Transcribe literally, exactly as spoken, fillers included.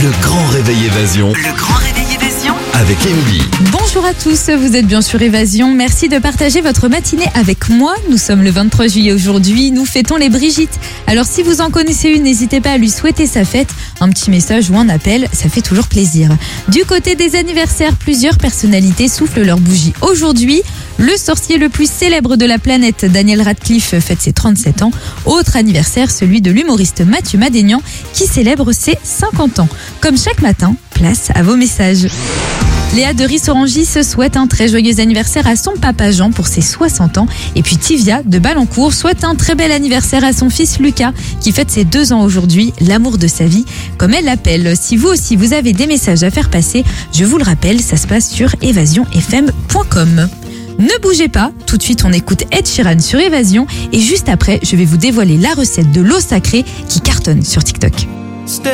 Le grand réveil évasion Le grand réveil évasion avec Émilie. Bonjour à tous, vous êtes bien sur Évasion. Merci de partager votre matinée avec moi. Nous sommes le vingt-trois juillet aujourd'hui, nous fêtons les Brigitte. Alors si vous en connaissez une, n'hésitez pas à lui souhaiter sa fête. Un petit message ou un appel, ça fait toujours plaisir. Du côté des anniversaires, plusieurs personnalités soufflent leur bougie. Aujourd'hui, le sorcier le plus célèbre de la planète, Daniel Radcliffe, fête ses trente-sept ans. Autre anniversaire, celui de l'humoriste Mathieu Madénian, qui célèbre ses cinquante ans. Comme chaque matin, place à vos messages. Léa de Rissorangis souhaite un très joyeux anniversaire à son papa Jean pour ses soixante ans. Et puis Tivia de Balancourt souhaite un très bel anniversaire à son fils Lucas qui fête ses deux ans aujourd'hui, l'amour de sa vie, comme elle l'appelle. Si vous aussi vous avez des messages à faire passer, je vous le rappelle, ça se passe sur évasion f m point com. Ne bougez pas, tout de suite on écoute Ed Sheeran sur Évasion et juste après je vais vous dévoiler la recette de l'eau sacrée qui cartonne sur TikTok.